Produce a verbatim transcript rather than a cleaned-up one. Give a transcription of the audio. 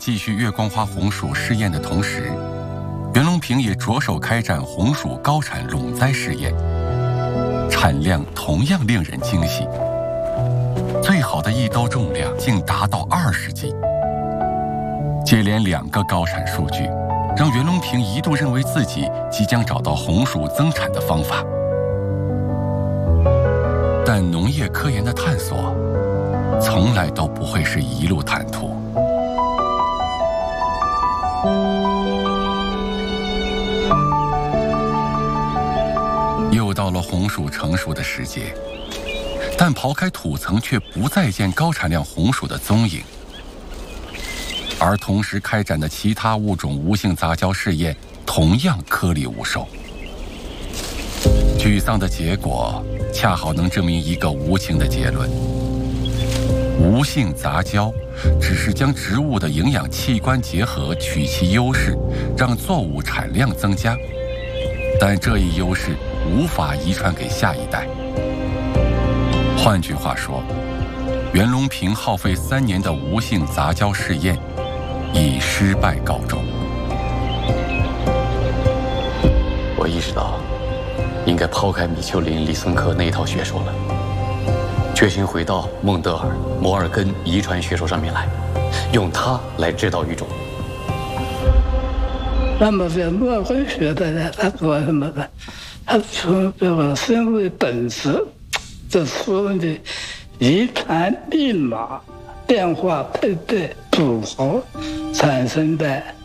继续月光花红薯试验的同时，袁隆平也着手开展红薯高产垄栽试验，产量同样令人惊喜，最好的一兜重量竟达到二十斤。接连两个高产数据，让袁隆平一度认为自己即将找到红薯增产的方法。但农业科研的探索，从来都不会是一路坦途。又到了红薯成熟的时节，但刨开土层却不再见高产量红薯的踪影。而同时开展的其他物种无性杂交试验同样颗粒无收。沮丧的结果恰好能证明一个无情的结论：无性杂交只是将植物的营养器官结合，取其优势，让作物产量增加，但这一优势无法遗传给下一代。换句话说，袁隆平耗费三年的无性杂交试验以失败告终。 我意识到，应该抛开米丘林、李森科那一套学说了，决心回到孟德尔、摩尔根遗传学说上面来，用它来指导育种。 那么在摩尔根学的呢，他做什么呢？他从这个生物本质，这所谓的遗传密码变化配对组合产生的